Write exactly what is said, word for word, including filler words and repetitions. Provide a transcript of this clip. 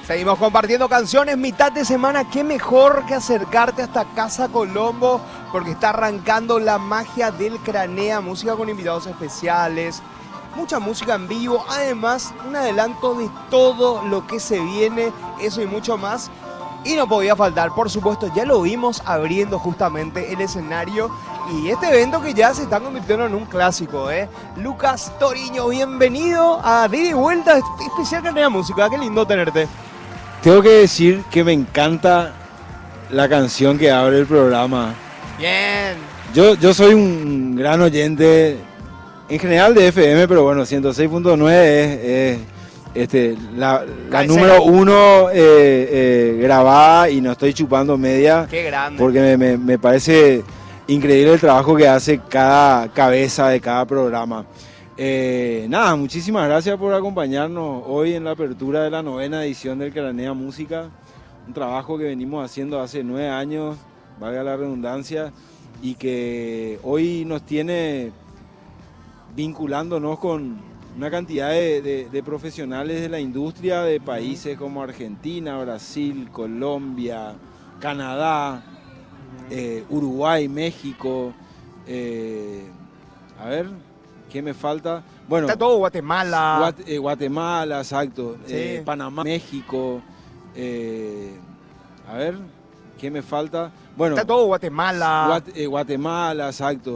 Seguimos compartiendo canciones, mitad de semana, qué mejor que acercarte hasta Casa Colombo, porque está arrancando la magia del Cranea, música con invitados especiales, mucha música en vivo, además un adelanto de todo lo que se viene, eso y mucho más. Y no podía faltar, por supuesto, ya lo vimos abriendo justamente el escenario y este evento que ya se está convirtiendo en un clásico, ¿eh? Lucas Toriño, bienvenido a Ida y Vuelta, especial Cranea Música, qué lindo tenerte. Tengo que decir que me encanta la canción que abre el programa. Bien. Yo, yo soy un gran oyente, en general de F M, pero bueno, ciento seis punto nueve es, es este, la, la número uno eh, eh, grabada y no estoy chupando media. Qué grande. Porque me, me, me parece increíble el trabajo que hace cada cabeza de cada programa. Eh, nada, muchísimas gracias por acompañarnos hoy en la apertura de la novena edición del Cranea Música, un trabajo que venimos haciendo hace nueve años, valga la redundancia, y que hoy nos tiene vinculándonos con una cantidad de, de, de profesionales de la industria de países como Argentina, Brasil, Colombia, Canadá, eh, Uruguay, México, eh, a ver... ¿Qué me falta? Bueno, está todo Guatemala. Guat eh, Guatemala, exacto. Sí. Eh, Panamá, México. Eh, a ver, ¿qué me falta? Bueno, está todo Guatemala. Guat eh, Guatemala, exacto.